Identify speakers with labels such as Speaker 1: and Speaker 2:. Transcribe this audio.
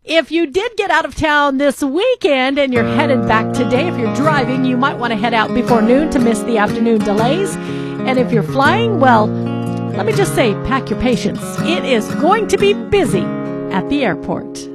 Speaker 1: If you did get out of town this weekend and you're headed back today, if you're driving, you might want to head out before noon to miss the afternoon delays. And if you're flying, well, let me just say, pack your patience. It is going to be busy at the airport.